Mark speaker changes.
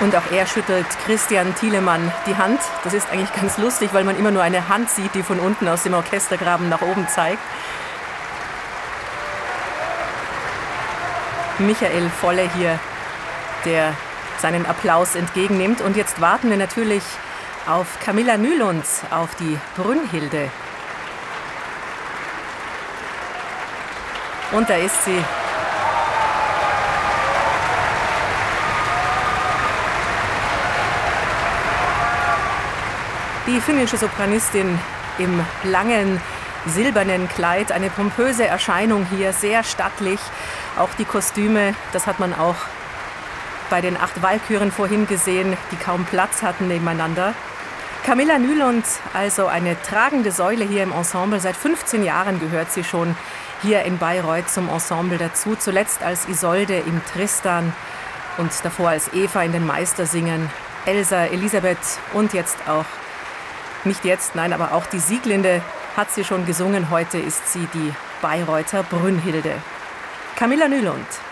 Speaker 1: Und auch er schüttelt Christian Thielemann die Hand. Das ist eigentlich ganz lustig, weil man immer nur eine Hand sieht, die von unten aus dem Orchestergraben nach oben zeigt. Michael Volle hier, der seinen Applaus entgegennimmt. Und jetzt warten wir natürlich auf Camilla Nylund, auf die Brünnhilde. Und da ist sie. Die finnische Sopranistin im langen silbernen Kleid, eine pompöse Erscheinung hier, sehr stattlich. Auch die Kostüme, das hat man auch bei den 8 Walküren vorhin gesehen, die kaum Platz hatten nebeneinander. Camilla Nylund, also eine tragende Säule hier im Ensemble. Seit 15 Jahren gehört sie schon hier in Bayreuth zum Ensemble dazu. Zuletzt als Isolde im Tristan und davor als Eva in den Meistersingern, Elsa, Elisabeth und jetzt auch, nicht jetzt, nein, aber auch die Sieglinde hat sie schon gesungen. Heute ist sie die Bayreuther Brünnhilde. Camilla Nylund.